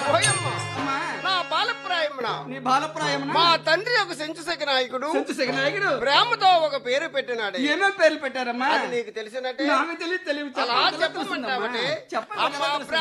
ఓయమ్మ నా బాలప్రాయమున నీ బాలప్రాయమున మా తండ్రి ఒక సెంచుసెక నాయకుడు నాయకుడు ప్రేమతో ఒక పేరు పెట్టినాడు. ఏమేం పేర్లు పెట్టారమ్మా? అది నీకు తెలిసినట్టే. నాకు తెలియదు అలా చెప్పమంటావటే చెప్పండి.